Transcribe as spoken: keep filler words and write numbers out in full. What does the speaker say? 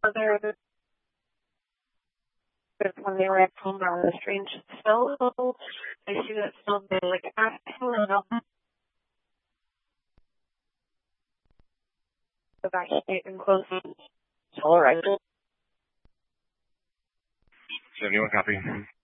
further when they were at home, there was a strange smell. I see that smell, they like, ah, hello. Evacuate and close. All right. seventy-one, copy.